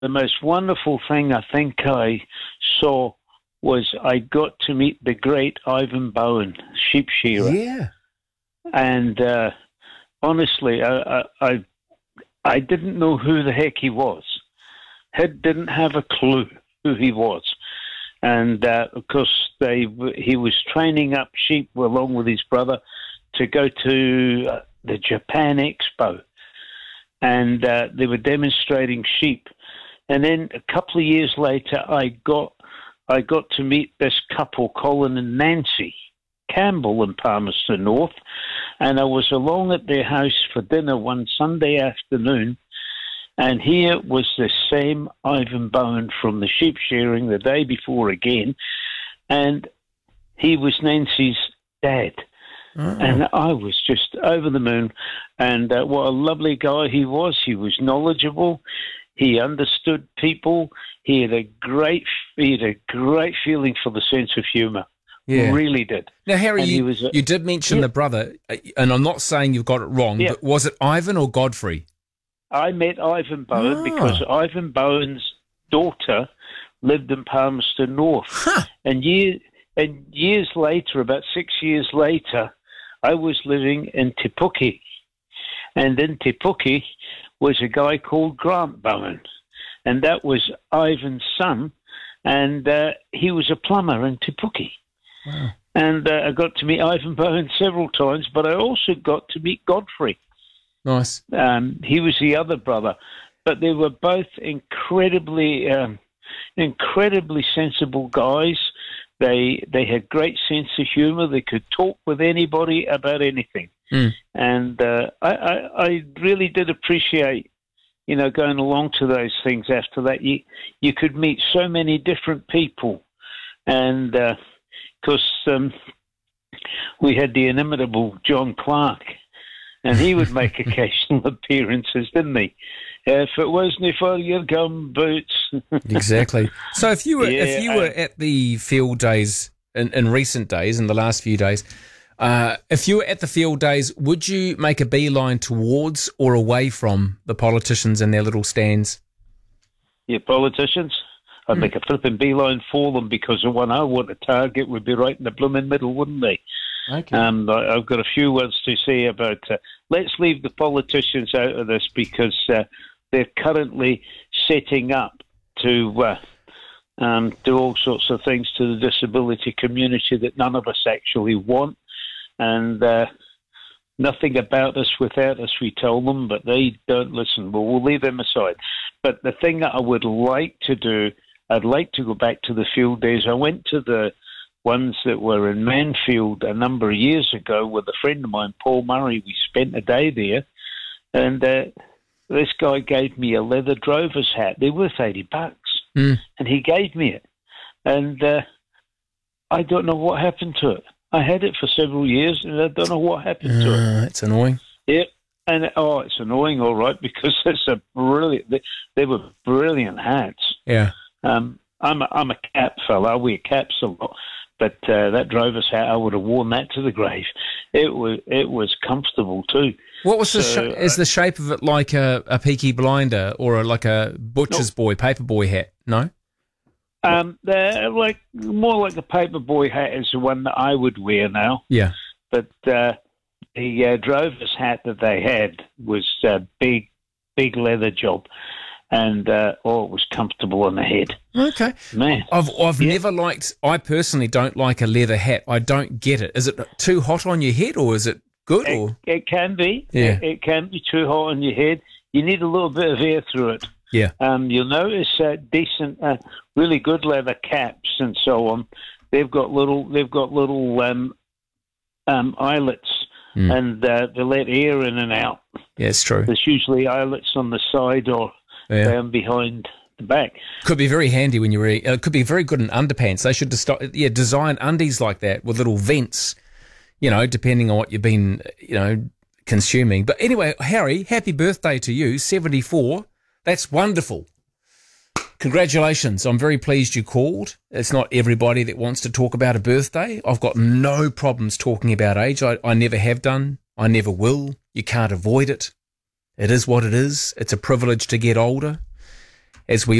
the most wonderful thing I think I saw was I got to meet the great Ivan Bowen, sheep shearer. Yeah. And honestly, I didn't know who the heck he was. Didn't have a clue who he was. And of course, he was training up sheep along with his brother to go to the Japan Expo. And they were demonstrating sheep. And then a couple of years later, I got to meet this couple, Colin and Nancy Campbell in Palmerston North, and I was along at their house for dinner one Sunday afternoon, and here was the same Ivan Bowen from the sheep shearing the day before again, and he was Nancy's dad. And I was just over the moon, and what a lovely guy he was. He was knowledgeable. He understood people. He had a great feeling for the sense of humour. Yeah. Really did. Now, Harry, you did mention the brother, and I'm not saying you've got it wrong, but was it Ivan or Godfrey? I met Ivan Bowen because Ivan Bowen's daughter lived in Palmerston North. And years later, about 6 years later, I was living in Te Puke. And in Te Puke was a guy called Grant Bowen. And that was Ivan's son. And he was a plumber in Te Puke. Wow. And I got to meet Ivan Bowen several times, but I also got to meet Godfrey. Nice. He was the other brother. But they were both incredibly sensible guys. They had great sense of humour. They could talk with anybody about anything. And I really did appreciate, going along to those things after that. You could meet so many different people. And because we had the inimitable John Clark, and he would make occasional appearances, didn't he? If it wasn't for your gum boots. Exactly. So if you were at the field days in recent days, in the last few days, if you were at the field days, would you make a beeline towards or away from the politicians and their little stands? Yeah, politicians? I'd make a flipping beeline for them, because the one I want to target would be right in the blooming middle, wouldn't they? Okay. I've got a few words to say about. Let's leave the politicians out of this, because they're currently setting up to do all sorts of things to the disability community that none of us actually want, and nothing about us without us, we tell them, but they don't listen. Well, we'll leave them aside. But the thing that I would like to do, I'd like to go back to the field days. I went to the ones that were in Manfield a number of years ago with a friend of mine, Paul Murray. We spent a day there, and this guy gave me a leather drover's hat. They're worth $80, and he gave me it. And I don't know what happened to it. I had it for several years, and I don't know what happened to it. It's annoying. Yeah, and it's annoying, all right, because it's a brilliant. They were brilliant hats. Yeah. I'm a cap fella. I wear caps a lot, but that drover's hat, I would have worn that to the grave. It was comfortable too. What was is the shape of it like a Peaky Blinder or like a butcher's boy, paper boy hat? No. They're more like a paper boy hat is the one that I would wear now. Yeah. But the drover's hat that they had was a big leather job. And it was comfortable on the head. Okay, man. I've never liked. I personally don't like a leather hat. I don't get it. Is it too hot on your head, or is it good? It can be. Yeah. It can be too hot on your head. You need a little bit of air through it. Yeah. You'll notice decent, really good leather caps and so on. They've got little eyelets, and they let air in and out. Yeah, it's true. There's usually eyelets on the side or down behind the back. Could be very handy when you're. It could be very good in underpants. They should design undies like that with little vents. Depending on what you've been, consuming. But anyway, Harry, happy birthday to you, 74. That's wonderful. Congratulations. I'm very pleased you called. It's not everybody that wants to talk about a birthday. I've got no problems talking about age. I never have done. I never will. You can't avoid it. It is what it is. It's a privilege to get older. as we